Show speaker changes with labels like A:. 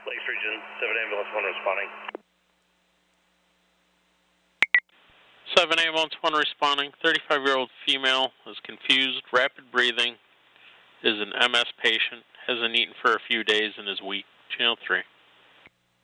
A: Lakes Region, 7 Ambulance 1 responding.
B: 7 Ambulance 1 responding. 35-year-old female is confused, rapid breathing, is an MS patient, hasn't eaten for a few days and is weak. Channel 3.